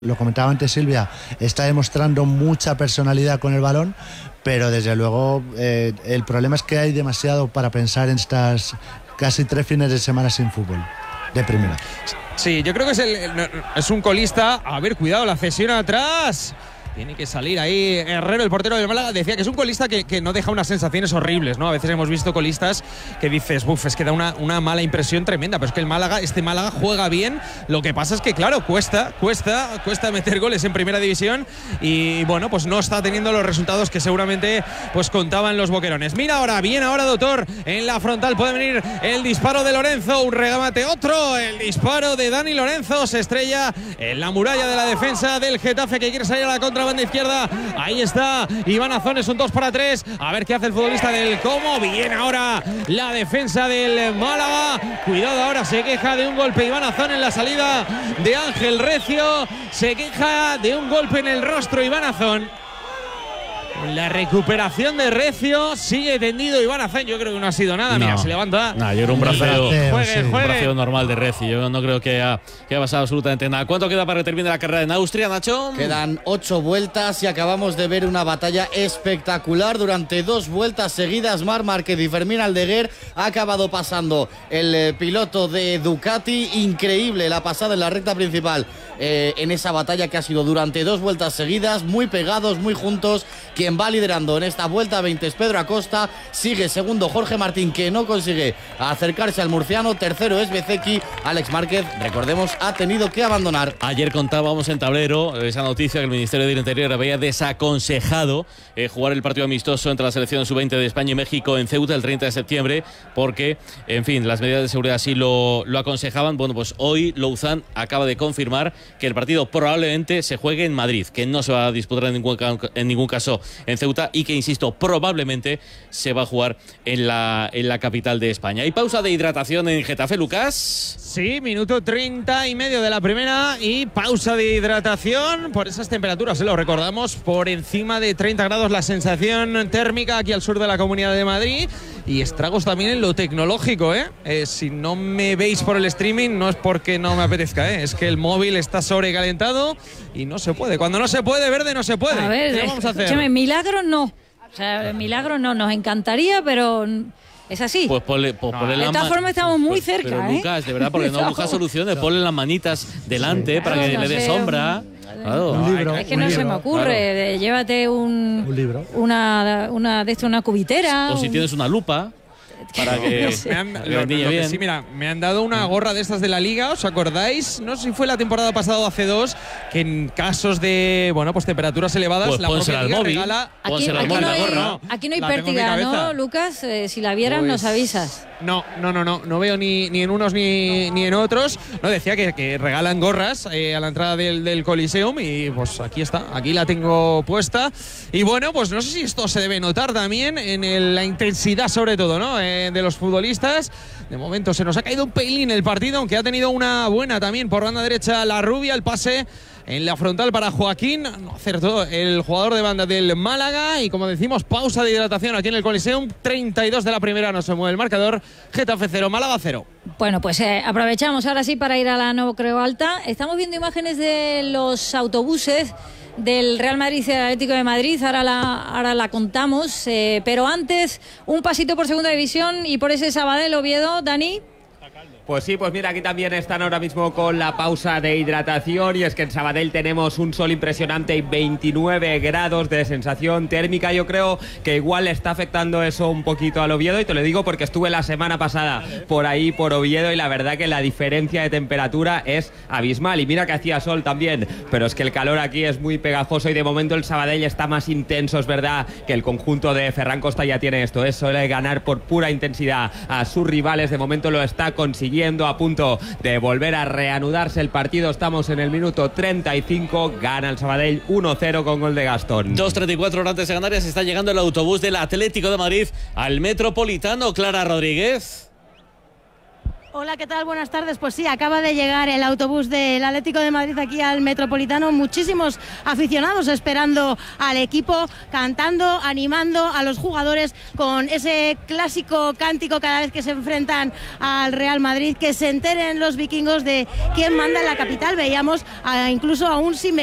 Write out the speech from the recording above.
Lo comentaba antes Silvia, está demostrando mucha personalidad con el balón, pero desde luego el problema es que hay demasiado para pensar en estas casi 3 fines de semana sin fútbol de primera. Sí, yo creo que es un colista. A ver, cuidado, la cesión atrás. Tiene que salir ahí Herrero, el portero del Málaga. Decía que es un colista que no deja unas sensaciones horribles, ¿no? A veces hemos visto colistas que dices, buf, es que da una mala impresión tremenda. Pero es que este Málaga juega bien. Lo que pasa es que, claro, cuesta meter goles en primera división. Y bueno, pues no está teniendo los resultados que seguramente pues contaban los boquerones. Mira ahora, bien ahora Doctor. En la frontal puede venir el disparo de Lorenzo. Un remate, otro. El disparo de Dani Lorenzo. Se estrella en la muralla de la defensa del Getafe, que quiere salir a la contra. Banda izquierda, ahí está Iván Azón, es un 2 para 3. A ver qué hace el futbolista del Como. Bien ahora la defensa del Málaga. Cuidado, ahora se queja de un golpe Iván Azón en la salida de Ángel Recio. Se queja de un golpe en el rostro Iván Azón. La recuperación de Recio, sigue tendido Iván Azón. Yo creo que no ha sido nada. Mira, se levanta. Yo creo un braceo, juegue. Un braceo normal de Recio. Yo no creo que haya pasado absolutamente nada. ¿Cuánto queda para que termine la carrera en Austria, Nacho? Quedan 8 vueltas y acabamos de ver una batalla espectacular durante 2 vueltas seguidas. Marc Márquez y Fermín Aldeguer. Ha acabado pasando el piloto de Ducati. Increíble la pasada en la recta principal en esa batalla que ha sido durante 2 vueltas seguidas, muy pegados, muy juntos. Quien va liderando en esta vuelta 20 es Pedro Acosta, sigue segundo Jorge Martín, que no consigue acercarse al murciano, tercero es Bezzecchi. Alex Márquez, recordemos, ha tenido que abandonar. Ayer contábamos en Tablero esa noticia que el Ministerio del Interior había desaconsejado jugar el partido amistoso entre la selección sub-20 de España y México en Ceuta el 30 de septiembre, porque, en fin, las medidas de seguridad así lo aconsejaban. Bueno, pues hoy Louzán acaba de confirmar que el partido probablemente se juegue en Madrid, que no se va a disputar en ningún caso en Ceuta y que, insisto, probablemente se va a jugar en la capital de España. ¿Hay pausa de hidratación en Getafe, Lucas? Sí, minuto 30 y medio de la primera y pausa de hidratación por esas temperaturas, lo recordamos, por encima de 30 grados la sensación térmica aquí al sur de la Comunidad de Madrid, y estragos también en lo tecnológico, si no me veis por el streaming no es porque no me apetezca, es que el móvil está sobrecalentado y no se puede. Cuando no se puede, Verde, no se puede. A ver, ¿qué vamos a hacer? Escúchame, milagro no. O sea, milagro no, nos encantaría, pero es así. Pues ponle de todas formas estamos muy cerca, pero Lucas, de verdad, porque no busca soluciones, ponle las manitas delante para que le dé sombra. Claro. Un libro, es que no se me ocurre. Claro. Llévate un libro, una cubitera. O si tienes una lupa. Para que bien. Sí, mira, me han dado una gorra de estas de la Liga, ¿os acordáis? No sé si fue la temporada pasada o hace 2, que en casos de, pues temperaturas elevadas, pues la propia Liga regala. Aquí no hay pértiga, ¿no, Lucas? Si la vieran, nos avisas. No veo ni en unos ni en otros. No, decía que regalan gorras a la entrada del Coliseum y pues aquí está, aquí la tengo puesta. Y bueno, pues no sé si esto se debe notar también en la intensidad, sobre todo, ¿no? De los futbolistas. De momento se nos ha caído un pelín el partido, aunque ha tenido una buena también por banda derecha la Rubia, el pase en la frontal para Joaquín, no acertó el jugador de banda del Málaga. Y como decimos, pausa de hidratación aquí en el Coliseum, 32 de la primera, no se mueve el marcador. Getafe 0, Málaga 0. Bueno, pues aprovechamos ahora sí para ir a la No Creo Alta. Estamos viendo imágenes de los autobuses del Real Madrid y del Atlético de Madrid, ahora la contamos, pero antes un pasito por segunda división y por ese Sabadell Oviedo, Dani. Pues sí, pues mira, aquí también están ahora mismo con la pausa de hidratación, y es que en Sabadell tenemos un sol impresionante y 29 grados de sensación térmica. Yo creo que igual le está afectando eso un poquito al Oviedo, y te lo digo porque estuve la semana pasada por ahí, por Oviedo, y la verdad que la diferencia de temperatura es abismal. Y mira que hacía sol también, pero es que el calor aquí es muy pegajoso, y de momento el Sabadell está más intenso. Es verdad que el conjunto de Ferran Costa ya tiene esto, suele ganar por pura intensidad a sus rivales. De momento lo está consiguiendo, a punto de volver a reanudarse el partido. Estamos en el minuto 35, gana el Sabadell 1-0 con gol de Gastón. 2:34 horas antes de Canarias, está llegando el autobús del Atlético de Madrid al Metropolitano. Clara Rodríguez. Hola, ¿qué tal? Buenas tardes. Pues sí, acaba de llegar el autobús del Atlético de Madrid aquí al Metropolitano. Muchísimos aficionados esperando al equipo, cantando, animando a los jugadores con ese clásico cántico cada vez que se enfrentan al Real Madrid. Que se enteren los vikingos de quién manda en la capital. Veíamos incluso a un Simeone